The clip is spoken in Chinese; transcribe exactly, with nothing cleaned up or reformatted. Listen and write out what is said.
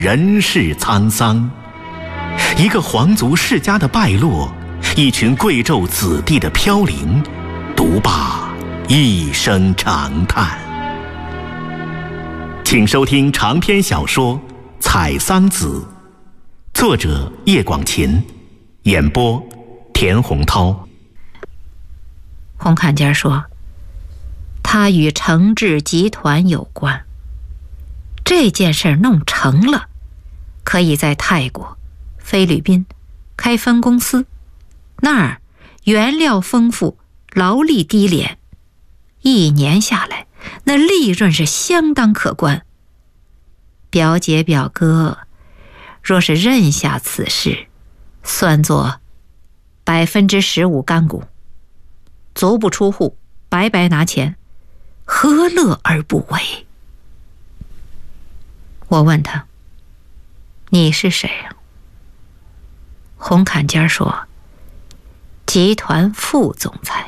人世沧桑，一个皇族世家的败落，一群贵胄子弟的飘零，独罢一声长叹。请收听长篇小说《采桑子》，作者叶广芩，演播田洪涛。 洪坎家说，他与承志集团有关，这件事弄成了，可以在泰国、菲律宾开分公司，那儿原料丰富，劳力低廉，一年下来那利润是相当可观。表姐表哥若是认下此事，算作百分之十五干股，足不出户，白白拿钱，何乐而不为？我问他，你是谁啊？洪坎家说，集团副总裁。